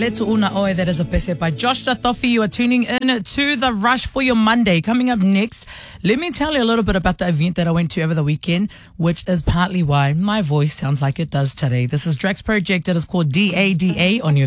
Letu Una Oe, that is a pese by Josh Toffee. You are tuning in to The Rush for your Monday. Coming up next, let me tell you a little bit about the event that I went to over the weekend, which is partly why my voice sounds like it does today. This is Drax Project. It is called DADA on your